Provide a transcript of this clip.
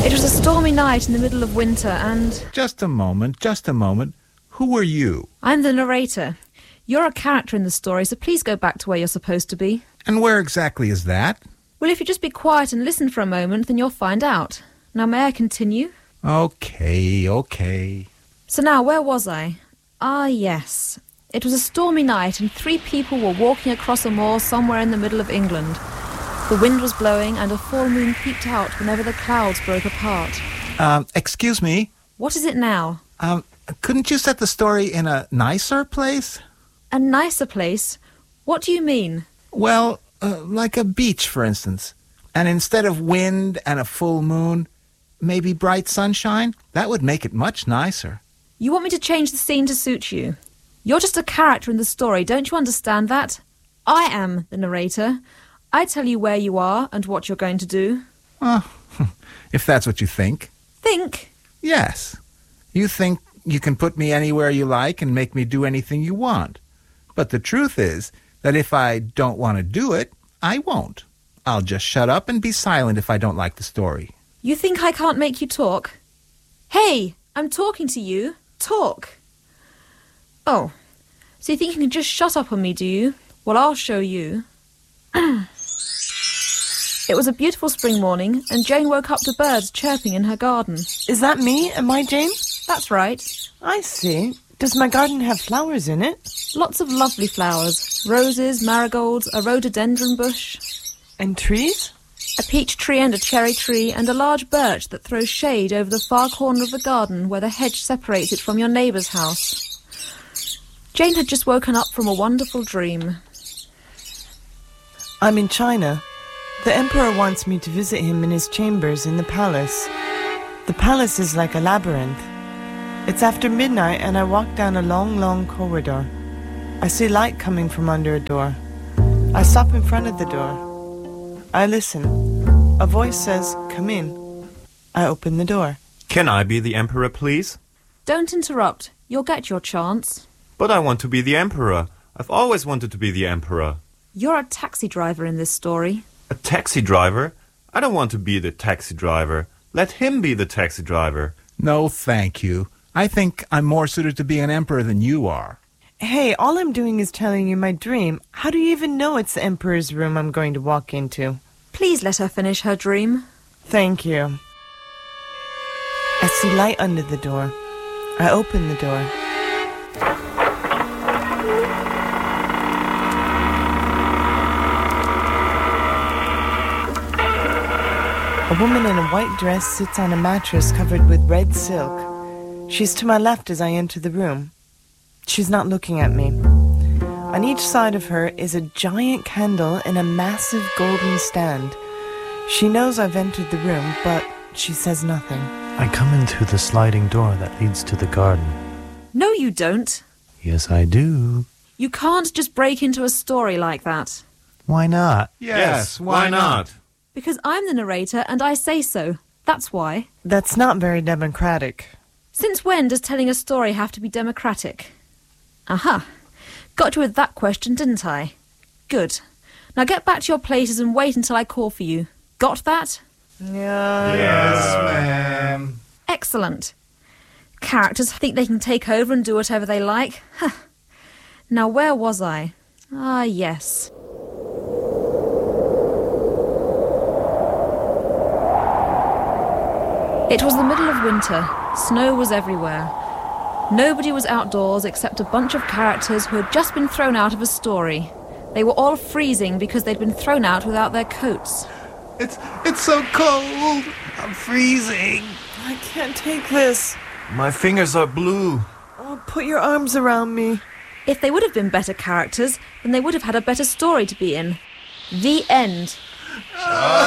It was a stormy night in the middle of winter and... Just a moment. Who are you? I'm the narrator. You're a character in the story, so please go back to where you're supposed to be. And where exactly is that? Well, if you just be quiet and listen for a moment, then you'll find out. Now, may I continue? Okay. So now, where was I? Ah, yes. It was a stormy night and 3 people were walking across a moor somewhere in the middle of England. The wind was blowing and a full moon peeped out whenever the clouds broke apart. Excuse me? What is it now? Couldn't you set the story in a nicer place? A nicer place? What do you mean? Well, like a beach, for instance. And instead of wind and a full moon, maybe bright sunshine? That would make it much nicer. You want me to change the scene to suit you? You're just a character in the story, don't you understand that? I am the narrator. I tell you where you are and what you're going to do. Oh, if that's what you think. Think? Yes. You think you can put me anywhere you like and make me do anything you want. But the truth is that if I don't want to do it, I won't. I'll just shut up and be silent if I don't like the story. You think I can't make you talk? Hey, I'm talking to you. Talk. Oh, so you think you can just shut up on me, do you? Well, I'll show you. It was a beautiful spring morning, and Jane woke up to birds chirping in her garden. Is that me? Am I Jane? That's right. I see. Does my garden have flowers in it? Lots of lovely flowers. Roses, marigolds, a rhododendron bush. And trees? A peach tree and a cherry tree, and a large birch that throws shade over the far corner of the garden where the hedge separates it from your neighbour's house. Jane had just woken up from a wonderful dream. I'm in China. The emperor wants me to visit him in his chambers in the palace. The palace is like a labyrinth. It's after midnight and I walk down a long corridor. I see light coming from under a door. I stop in front of the door. I listen. A voice says, "Come in." I open the door. Can I be the emperor, please? Don't interrupt. You'll get your chance. But I want to be the emperor. I've always wanted to be the emperor. You're a taxi driver in this story. A taxi driver? I don't want to be the taxi driver. Let him be the taxi driver. No, thank you. I think I'm more suited to be an emperor than you are. Hey, all I'm doing is telling you my dream. How do you even know it's the emperor's room I'm going to walk into? Please let her finish her dream. Thank you. I see light under the door. I open the door. A woman in a white dress sits on a mattress covered with red silk. She's to my left as I enter the room. She's not looking at me. On each side of her is a giant candle in a massive golden stand. She knows I've entered the room, but she says nothing. I come in through the sliding door that leads to the garden. No, you don't. Yes, I do. You can't just break into a story like that. Why not? Yes, why not? Because I'm the narrator and I say so. That's why. That's not very democratic. Since when does telling a story have to be democratic? Aha. Got you with that question, didn't I? Good. Now get back to your places and wait until I call for you. Got that? Yeah. Yes, ma'am. Excellent. Characters think they can take over and do whatever they like. Huh. Now where was I? Ah, yes. It was the middle of winter. Snow was everywhere. Nobody was outdoors except a bunch of characters who had just been thrown out of a story. They were all freezing because they'd been thrown out without their coats. It's so cold. I'm freezing. I can't take this. My fingers are blue. Oh, put your arms around me. If they would have been better characters, then they would have had a better story to be in. The end.